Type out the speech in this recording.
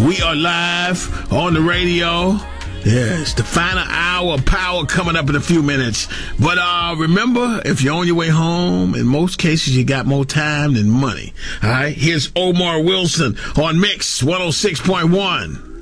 We are live on the radio. Yes, the final hour of power coming up in a few minutes. But remember, if you're on your way home, in most cases, you got more time than money. All right, here's Omar Wilson on Mix 106.1.